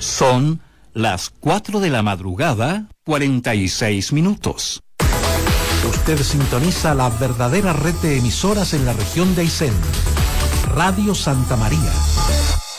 Son las 4 de la madrugada, 46 minutos. Usted sintoniza la verdadera red de emisoras en la región de Aysén. Radio Santa María,